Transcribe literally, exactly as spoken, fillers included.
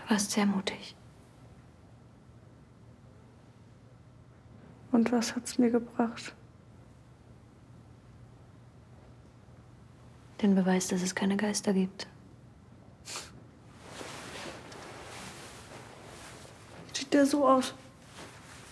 Du warst sehr mutig. Und was hat's mir gebracht? Den Beweis, dass es keine Geister gibt. Sieht der so aus?